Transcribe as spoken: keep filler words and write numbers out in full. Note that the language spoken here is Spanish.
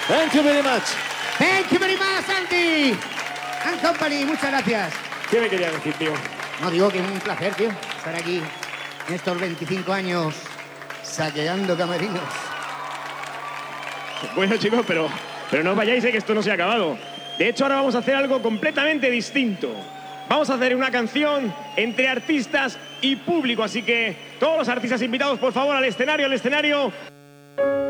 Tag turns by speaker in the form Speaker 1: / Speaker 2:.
Speaker 1: Thank you very much.
Speaker 2: Thank you very much, Andy. And company, muchas gracias.
Speaker 3: ¿Qué me quería decir, tío?
Speaker 2: No, digo que es un placer, tío, estar aquí en estos veinticinco años saqueando camerinos.
Speaker 3: Bueno, chicos, pero, pero no os vayáis, eh, que esto no se ha acabado. De hecho, ahora vamos a hacer algo completamente distinto. Vamos a hacer una canción entre artistas y público, así que todos los artistas invitados, por favor, al escenario, al escenario.